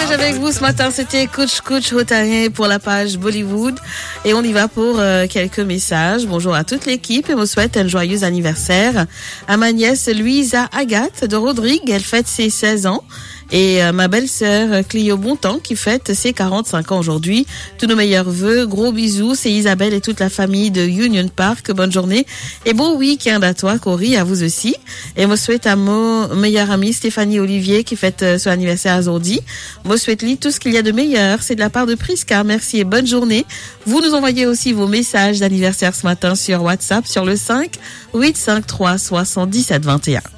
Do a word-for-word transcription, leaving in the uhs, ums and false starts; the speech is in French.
partage avec vous ce matin, c'était Coach Coach Hotahe pour la page Bollywood. Et on y va pour euh, quelques messages. Bonjour à toute l'équipe et me souhaite un joyeux anniversaire à ma nièce Louisa Agathe de Rodrigue. Elle fête ses seize ans. Et euh, ma belle-sœur Clio Bontemps qui fête ses quarante-cinq ans aujourd'hui. Tous nos meilleurs vœux, gros bisous, c'est Isabelle et toute la famille de Union Park. Bonne journée et bon week-end à toi Cory, à vous aussi. Et me souhaite à mon meilleur ami Stéphanie Olivier qui fête euh, son anniversaire aujourd'hui. Me souhaite lui tout ce qu'il y a de meilleur, c'est de la part de Prisca. Merci et bonne journée. Vous nous envoyez aussi vos messages d'anniversaire ce matin sur WhatsApp sur le cinq huit cinq trois soixante-dix-sept vingt et un.